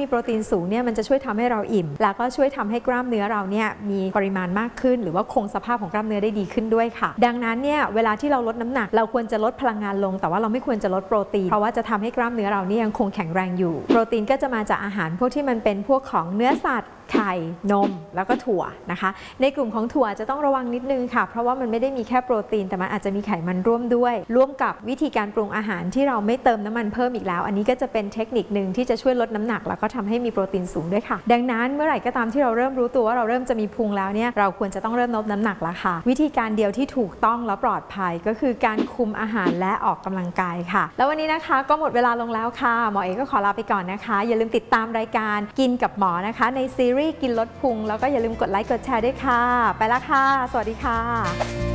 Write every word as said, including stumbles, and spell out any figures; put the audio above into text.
มีโปรตีนสูงเนี่ยมันจะช่วยทำให้เราอิ่มแล้วก็ช่วยทำให้กล้ามเนื้อเราเนี่ยมีปริมาณมากขึ้นหรือว่าคงสภาพของกล้ามเนื้อได้ดีขึ้นด้วยค่ะดังนั้นเนี่ยเวลาที่เราลดน้ำหนักเราควรจะลดพลังงานลงแต่ว่าเราไม่ควรจะลดโปรตีนเพราะว่าจะทำให้กล้ามเนื้อเราเนี่ยยังคงแข็งแรงอยู่โปรตีนก็จะมาจากอาหารพวกที่มันเป็นพวกของเนื้อสัตว์ไข่นมแล้วก็ถั่วนะคะในกลุ่มของถั่วจะต้องระวังนิดนึงค่ะเพราะว่ามันไม่ได้มีแค่โปรตีนแต่มันอาจจะมีไขมันร่วมด้วยร่วมกับวิธีการปรุงอาหารที่เราไม่เติมน้ำมันเพิ่มอีกแล้วอันนี้ก็จะเป็นเทคนิคหนึ่งที่จะช่วยลดน้ำหนักแล้วก็ทำให้มีโปรตีนสูงด้วยค่ะดังนั้นเมื่อไหร่ก็ตามที่เราเริ่มรู้ตัวว่าเราเริ่มจะมีพุงแล้วเนี่ยเราควรจะต้องเริ่มลดน้ำหนักแล้วค่ะวิธีการเดียวที่ถูกต้องและปลอดภัยก็คือการคุมอาหารและออกกำลังกายค่ะแล้ววันนี้นะคะก็หมดเวลาลงแล้วค่ะหมอเอกก็ขอลาไปก่อนนะคะอย่าลืมติดตามรายการกินกับหมอนะคะในซีรีส์กินลดพุงแล้วก็อย่าลืมกดไลค์กดแชร์ด้วยค่ะไปละค่ะสวัสดีค่ะ